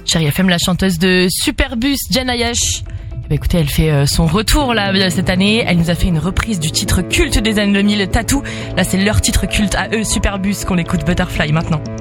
Chérie FM, la chanteuse de Superbus, Jen Ayash. Écoutez, elle fait son retour là cette année. Elle nous a fait une reprise du titre culte des années 2000, Tattoo. Là, c'est leur titre culte à eux, Superbus, qu'on écoute, Butterfly maintenant.